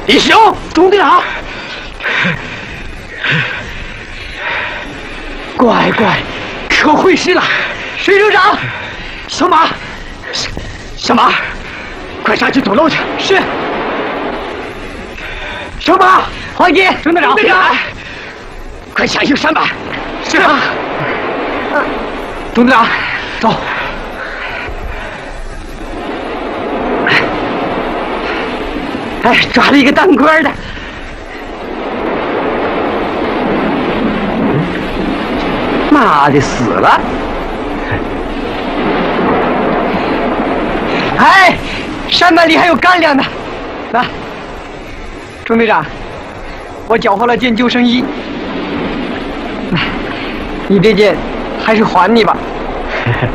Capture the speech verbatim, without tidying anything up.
李师兄，钟队长，乖乖，可会师了。水手长，小马，小马，快上去堵漏去。是。小马，黄金，钟队长，队长，快强行扇板。是啊。钟队长，走。哎，抓了一个当官的。妈的，死了！哎，扇板里还有干粮呢。来，钟队长，我缴获了件救生衣。你这件还是还你吧。